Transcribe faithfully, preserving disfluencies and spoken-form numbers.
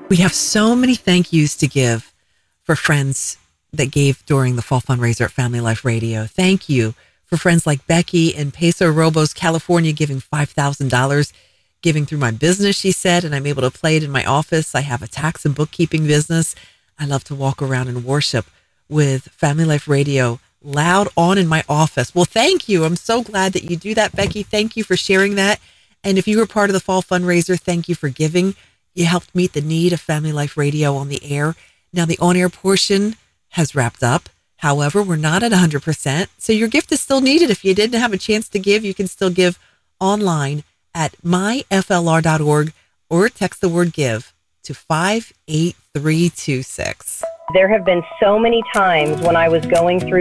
We have so many thank yous to give for friends that gave during the fall fundraiser at Family Life Radio. Thank you for friends like Becky in Paso Robles, California, giving five thousand dollars, giving through my business, she said, and I'm able to play it in my office. I have a tax and bookkeeping business. I love to walk around and worship with Family Life Radio loud on in my office. Well, thank you. I'm so glad that you do that, Becky. Thank you for sharing that. And if you were part of the fall fundraiser, thank you for giving. You helped meet the need of Family Life Radio on the air. Now, the on-air portion has wrapped up. However, we're not at one hundred percent, so your gift is still needed. If you didn't have a chance to give, you can still give online at my f l r dot org or text the word give to five eight three two six. There have been so many times when I was going through